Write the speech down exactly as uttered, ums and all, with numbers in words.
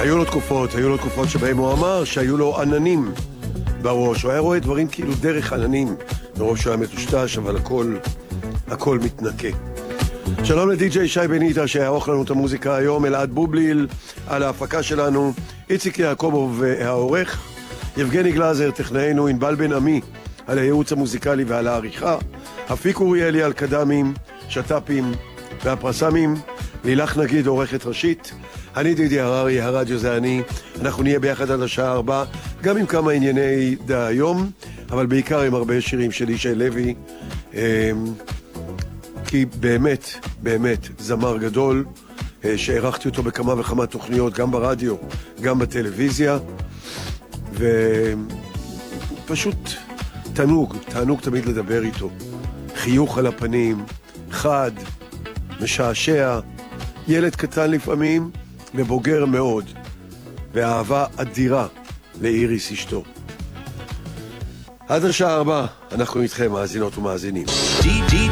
היו לו תקופות, היו לו תקופות שבהם הוא אמר שהיו לו עננים בראש. הוא היה רואה דברים כאילו דרך עננים, מרוב שהוא היה מטושטש, אבל הכל, הכל מתנקה. שלום לדי-ג'יי שי בניטה שיערוך לנו את המוזיקה היום, אלעד בובליל על ההפקה שלנו, איציק יעקובוב העורך, יבגני גלזר טכנאינו, ענבל בן עמי על הייעוץ המוזיקלי ועל העריכה, אפיק אוריאלי על קדמים, שטאפים והפרסמים, לילך נגיד עורכת ראשית, אני דידי הררי, הרדיו זה אני. אנחנו נהיה ביחד עד השעה ארבע, גם עם כמה ענייני דהיום, אבל בעיקר עם הרבה שירים של ישי לוי, כי באמת, באמת זמר גדול, שהערכתי אותו בכמה וכמה תוכניות, גם ברדיו, גם בטלוויזיה, ופשוט תענוג, תענוג תמיד לדבר איתו. חיוך על הפנים, חד, משעשע, ילד קטן לפעמים, ובוגר מאוד, ואהבה אדירה לאיריס אשתו. עד השעה ארבע, אנחנו איתכם, מאזינות ומאזינים.